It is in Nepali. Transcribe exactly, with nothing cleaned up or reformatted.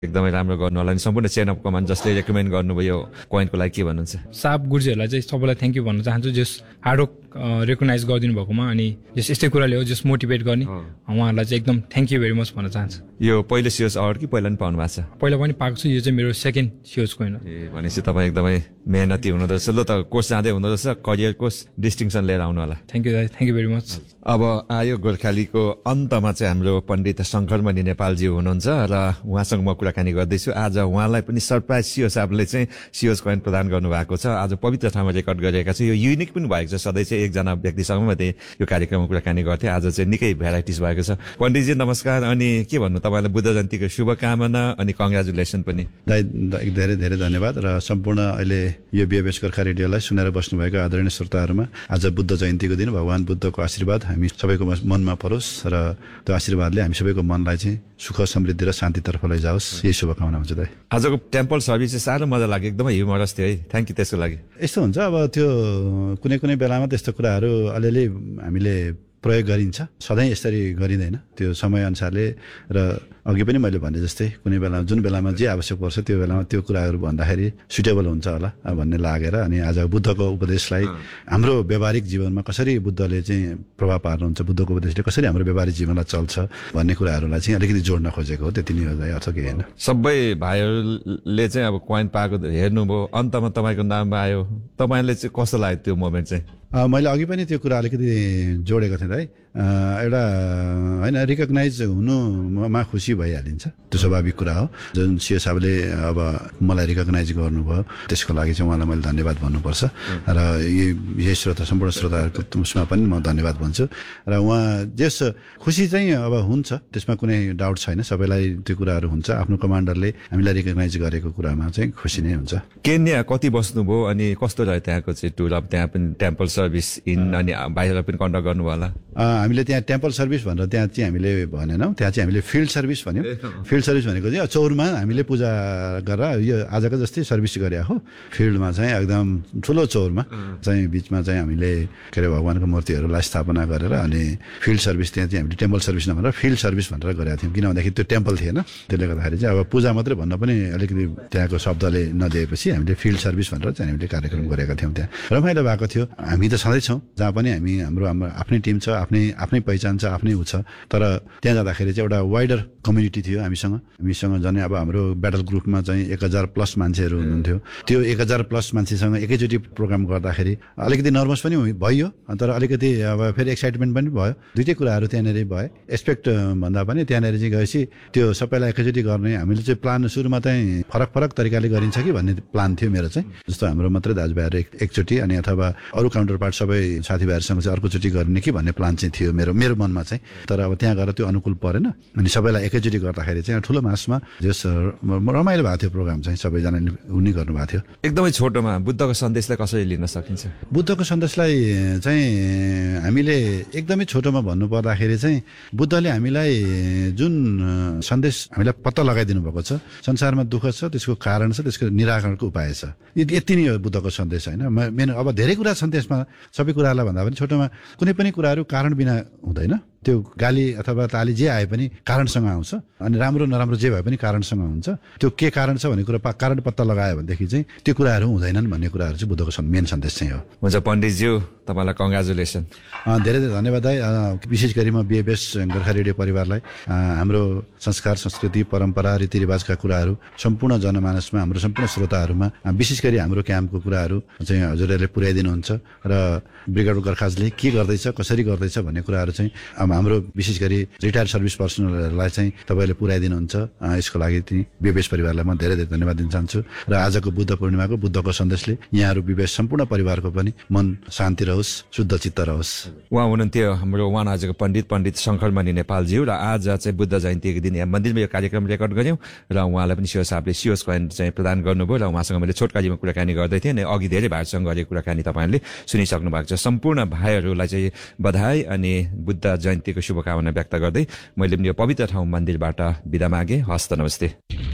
एकदमै राम्रो गर्नु होला। अनि सम्पूर्ण चेन अफ कमान्ड जसले रेकमेन्ड गर्नुभयो कोइनको लागि के भन्नुहुन्छ? साप गुर्जीहरूलाई चाहिँ सबैलाई थ्याङ्क यू भन्न चाहन्छु, जस हार्डवर्क रेकगनाइज गरिदिनु भएकोमा, अनि जस यस्तै कुराले हो जस मोटिभेट गर्ने उहाँहरूलाई चाहिँ एकदम थ्याङ्क यू भेरी मच भन्न चाहन्छु। यो पहिलो सियोज अवार्ड कि पहिला पनि पाउनु भएको छ? पहिला पनि पाएको छु, यो चाहिँ मेरो सेकेन्ड सियोजको होइन। ए भनेपछि तपाईँ एकदमै मेहनती हुनुहुँदो रहेछ। ल त कोर्स जाँदै हुँदो रहेछ, करियर कोर्स डिस्टिङसन लिएर आउनु होला। थ्याङ्क यू दाइ, थ्याङ्क यू भेरी मच। अब आयो गोर्खालीको अन्तमा चाहिँ हाम्रो पण्डित शङ्करमणि नेपालजी हुनुहुन्छ र उहाँसँग म कुराकानी गर्दैछु। आज उहाँलाई पनि सरप्राइज सियो साहबले चाहिँ सियोज कोइन प्रदान गर्नुभएको छ। आज पवित्र ठाउँमा रेकर्ड गरिरहेका छु। यो युनिक पनि भएको छ, सधैँ चाहिँ एकजना व्यक्तिसँग मात्रै यो कार्यक्रममा कुराकानी गर्थे, आज चाहिँ निकै भेराइटिज भएको छ। पण्डितजी नमस्कार, अनि के भन्नु तपाईँलाई बुद्ध जयन्तीको शुभकामना अनि कङ्ग्रेचुलेसन पनि। दाइ धेरै धेरै धन्यवाद र सम्पूर्ण अहिले यो बिएबएस गोर्खा रेडियोलाई सुनेर बस्नुभएको आदरणीय श्रोताहरूमा आज बुद्ध जयन्तीको दिन भगवान बुद्धको आशीर्वाद हामी सबैको मनमा परोस् र त्यो आशीर्वादले हामी सबैको मनलाई चाहिँ सुख समृद्धि र शान्तितर्फ लैजाओस्, यही शुभकामना हुन्छ दाइ। आजको टेम्पल सर्भिस चाहिँ साह्रो मजा लाग्यो, एकदमै ह्युमरस थियो है, थ्याङ्क यू त्यसको लागि। यस्तो हुन्छ अब त्यो कुनै कुनै बेलामा त्यस्तो कुराहरू अलिअलि हामीले प्रयोग गरिन्छ, सधैँ यसरी गरिँदैन, त्यो समयअनुसारले। र अघि पनि मैले भने जस्तै कुनै बेला जुन बेलामा जे आवश्यक पर्छ त्यो बेलामा त्यो कुराहरू भन्दाखेरि सुटेबल हुन्छ होला भन्ने लागेर अनि आज बुद्धको उपदेशलाई हाम्रो व्यावहारिक जीवनमा कसरी बुद्धले चाहिँ प्रभाव पार्नुहुन्छ, बुद्धको उपदेशले कसरी हाम्रो व्यावहारिक जीवनलाई चल्छ भन्ने कुराहरूलाई चाहिँ अलिकति जोड्न खोजेको हो, त्यति नै हो दाइ, अथवा केही होइन। सबै भाइहरूले चाहिँ अब कोइन पाएको हेर्नुभयो, अन्तमा तपाईँको नाम आयो, तपाईँले चाहिँ कस्तो लाग्यो त्यो मोमेन्ट चाहिँ? मैले अघि पनि त्यो कुरा अलिकति जोडेको थिएँ दाइ। एउटा होइन रिकगनाइज हुनुमा खुसी भइहालिन्छ, त्यो स्वाभाविक कुरा हो। जुन सियो साहबले अब मलाई रिकगनाइज गर्नुभयो त्यसको लागि चाहिँ उहाँलाई मैले धन्यवाद भन्नुपर्छ र यही श्रोता सम्पूर्ण श्रोताहरूको उसमा पनि म धन्यवाद भन्छु। र उहाँ जस खुसी चाहिँ अब हुन्छ त्यसमा कुनै डाउट छैन, सबैलाई त्यो कुराहरू हुन्छ। आफ्नो कमान्डरले हामीलाई रिकगनाइज गरेको कुरामा चाहिँ खुसी नै हुन्छ। केन्या कति बस्नुभयो अनि कस्तो रह्यो त्यहाँको चाहिँ टुर? अब त्यहाँ पनि टेम्पल सर्भिस इन अनि बाहिर पनि कन्डक्ट गर्नुभयो होला? हामीले त्यहाँ टेम्पल सर्भिस भनेर त्यहाँ चाहिँ हामीले भनेनौँ, त्यहाँ चाहिँ हामीले फिल्ड सर्भिस भन्यौँ। फिल्ड सर्भिस भनेको चाहिँ चौरमा हामीले पूजा गरेर यो आजको जस्तै सर्भिस गरे हो। फिल्डमा चाहिँ एकदम ठुलो चौरमा चाहिँ बिचमा चाहिँ हामीले के अरे भगवान्को मूर्तिहरूलाई स्थापना गरेर अनि फिल्ड सर्भिस त्यहाँ चाहिँ हामीले टेम्पल सर्भिस नभनेर फिल्ड सर्भिस भनेर गरेका थियौँ, किन भन्दाखेरि त्यो टेम्पल थिएन। त्यसले गर्दाखेरि चाहिँ अब पूजा मात्रै भन्न पनि अलिकति त्यहाँको शब्दले नदिएपछि हामीले फिल्ड सर्भिस भनेर चाहिँ हामीले कार्यक्रम गरेका थियौँ। त्यहाँ रमाइलो भएको थियो। हामी त सधैँ छौँ जहाँ पनि, हामी हाम्रो हाम्रो आफ्नै टिम छ, आफ्नै आफ्नै पहिचान छ, आफ्नै उ छ। तर त्यहाँ जाँदाखेरि चाहिँ एउटा वाइडर कम्युनिटी थियो हामीसँग। हामीसँग झन् अब हाम्रो ब्याटल ग्रुपमा चाहिँ एक हजार प्लस मान्छेहरू हुनुहुन्थ्यो। त्यो एक हजार प्लस मान्छेसँग एकैचोटि प्रोग्राम गर्दाखेरि अलिकति नर्भस पनि भयो, तर अलिकति अब फेरि एक्साइटमेन्ट पनि भयो। दुइटै कुराहरू त्यहाँनिर भए। एक्सपेक्ट भन्दा पनि त्यहाँनिर चाहिँ गएपछि त्यो सबैलाई एकैचोटि गर्ने हामीले चाहिँ प्लान सुरुमा चाहिँ फरक फरक तरिकाले गरिन्छ कि भन्ने प्लान थियो मेरो चाहिँ। जस्तो हाम्रो मात्रै दाजुभाइहरू एक एकचोटि अनि अथवा अरू काउन्टर पार्ट सबै साथीभाइहरूसँग चाहिँ अर्कोचोटि गर्ने कि भन्ने प्लान चाहिँ थियो मेरो मेरो मनमा चाहिँ। तर अब त्यहाँ गएर त्यो अनुकूल परेन अनि सबैलाई एकैचोटि गर्दाखेरि चाहिँ ठुलो मासमा जस रमाइलो भएको थियो प्रोग्राम चाहिँ, सबैजनाले उनी गर्नुभएको थियो। एकदमै छोटोमा बुद्धको सन्देशलाई कसरी लिन सकिन्छ? बुद्धको सन्देशलाई चाहिँ हामीले एकदमै छोटोमा भन्नु पर्दाखेरि चाहिँ बुद्धले हामीलाई जुन सन्देश हामीलाई पत्ता लगाइदिनु भएको छ, संसारमा दुःख छ त्यसको कारण छ, त्यसको निराकरणको उपाय छ, यति नै हो बुद्धको सन्देश होइन। मेन अब धेरै कुरा छन् त्यसमा, सबै कुराहरूलाई भन्दा पनि छोटोमा कुनै पनि कुराहरू कारण बिना हुँदैन। त्यो गाली अथवा ताली जे आए पनि कारणसँग आउँछ अनि राम्रो नराम्रो जे भए पनि कारणसँग हुन्छ। त्यो के कारण छ भन्ने कुरा कारण पत्ता लगायो भनेदेखि चाहिँ त्यो कुराहरू हुँदैनन् भन्ने कुराहरू चाहिँ बुद्धको मेन सन्देश चाहिँ हो। हुन्छ पण्डितज्यू, तपाईँलाई कङ्ग्रेचुलेसन। धेरै धेरै धन्यवाद दाइ। विशेष गरी म बिएबएस गोर्खा रेडियो परिवारलाई हाम्रो संस्कार संस्कृति परम्परा रीतिरिवाजका कुराहरू सम्पूर्ण जनमानसमा हाम्रो सम्पूर्ण श्रोताहरूमा विशेष गरी हाम्रो क्याम्पको कुराहरू चाहिँ हजुरहरूले पुर्याइदिनुहुन्छ र ब्रिगेड गोर्खाजले के गर्दैछ कसरी गर्दैछ भन्ने कुराहरू चाहिँ हाम्रो विशेष गरी रिटायर्ड सर्भिस पर्सनलहरूलाई चाहिँ तपाईँले पुर्याइदिनुहुन्छ। यसको लागि चाहिँ बिएबएस परिवारलाई म धेरै धेरै धन्यवाद दिन चाहन्छु र आजको बुद्ध पूर्णिमाको बुद्धको सन्देशले यहाँहरू बिएबएस सम्पूर्ण परिवारको पनि मन शान्ति रहोस्, शुद्ध चित्त रहोस्। उहाँ हुनुहुन्थ्यो हाम्रो उहाँ आजको पण्डित पण्डित शङ्करमणि नेपालज्यू र आज चाहिँ बुद्ध जयन्तीको दिन यहाँ मन्दिरमा यो कार्यक्रम रेकर्ड गऱ्यौँ र उहाँलाई पनि सियो साहबले सियोज कोइन चाहिँ प्रदान गर्नुभयो र उहाँसँग मैले छोटकारीमा कुराकानी गर्दै थिएँ अनि अघि धेरै भाइहरूसँग गरेको कुराकानी तपाईँहरूले सुनिसक्नु भएको छ। सम्पूर्ण भाइहरूलाई चाहिँ बधाई अनि बुद्ध जयन्तीको शुभकामना व्यक्त गर्दै मैले पनि यो पवित्र ठाउँ मन्दिरबाट बिदा मागेँ। हस्त नमस्ते।